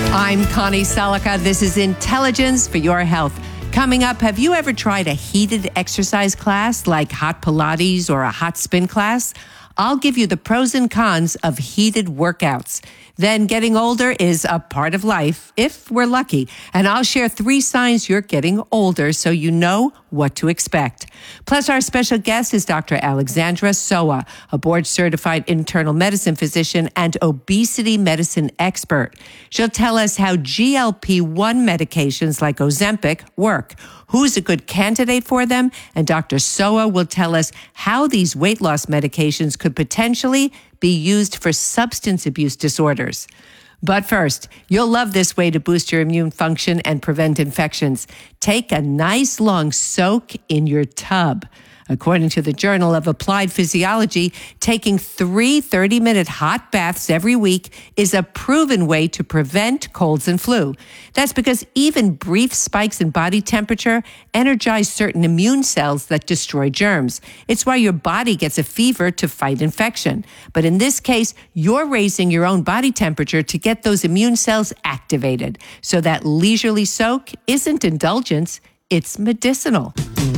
I'm Connie Selica. This is Intelligence for Your Health. Coming up, have you ever tried a heated exercise class like hot Pilates or a hot spin class? I'll give you the pros and cons of heated workouts. Then getting older is a part of life, if we're lucky. And I'll share 3 signs you're getting older so you know what to expect. Plus, our special guest is Dr. Alexandra Soa, a board-certified internal medicine physician and obesity medicine expert. She'll tell us how GLP-1 medications like Ozempic work, who's a good candidate for them, and Dr. Soa will tell us how these weight loss medications could potentially be used for substance abuse disorders. But first, you'll love this way to boost your immune function and prevent infections. Take a nice long soak in your tub. According to the Journal of Applied Physiology, taking 3 30-minute hot baths every week is a proven way to prevent colds and flu. That's because even brief spikes in body temperature energize certain immune cells that destroy germs. It's why your body gets a fever to fight infection. But in this case, you're raising your own body temperature to get those immune cells activated. So that leisurely soak isn't indulgence, it's medicinal.